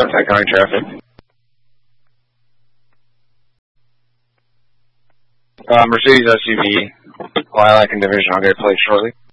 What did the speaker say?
contact county traffic. Mercedes SUV, Lilac and Division. I'll get a plate shortly.